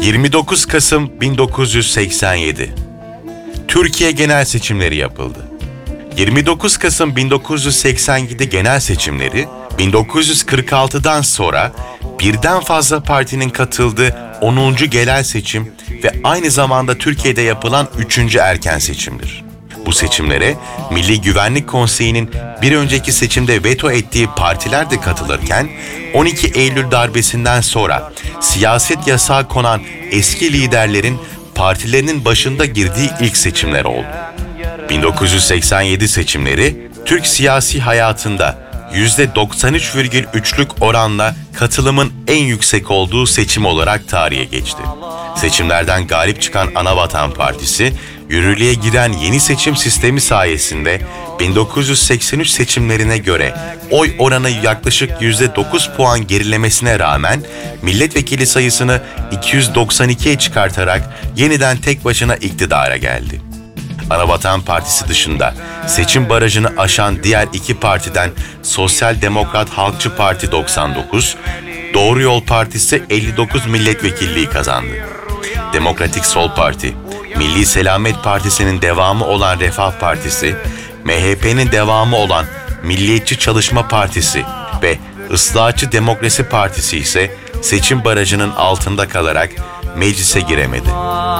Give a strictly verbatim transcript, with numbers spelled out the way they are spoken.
yirmi dokuz Kasım bin dokuz yüz seksen yedi Türkiye genel seçimleri yapıldı. yirmi dokuz Kasım bin dokuz yüz seksen yedi genel seçimleri, bin dokuz yüz kırk altıdan sonra birden fazla partinin katıldığı onuncu genel seçim ve aynı zamanda Türkiye'de yapılan üçüncü erken seçimdir. Bu seçimlere Milli Güvenlik Konseyi'nin bir önceki seçimde veto ettiği partiler de katılırken, on iki Eylül darbesinden sonra siyaset yasağı konan eski liderlerin partilerinin başında girdiği ilk seçimler oldu. bin dokuz yüz seksen yedi seçimleri, Türk siyasi hayatında yüzde doksan üç virgül üç'lük oranla katılımın en yüksek olduğu seçim olarak tarihe geçti. Seçimlerden galip çıkan Anavatan Partisi, yürürlüğe giren yeni seçim sistemi sayesinde bin dokuz yüz seksen üç seçimlerine göre oy oranı yaklaşık yüzde dokuz puan gerilemesine rağmen milletvekili sayısını iki yüz doksan iki'ye çıkartarak yeniden tek başına iktidara geldi. Anavatan Partisi dışında seçim barajını aşan diğer iki partiden Sosyal Demokrat Halkçı Parti doksan dokuz, Doğru Yol Partisi elli dokuz milletvekilliği kazandı. Demokratik Sol Parti, Milli Selamet Partisi'nin devamı olan Refah Partisi, M H P'nin devamı olan Milliyetçi Çalışma Partisi ve Islahatçı Demokrasi Partisi ise seçim barajının altında kalarak meclise giremedi.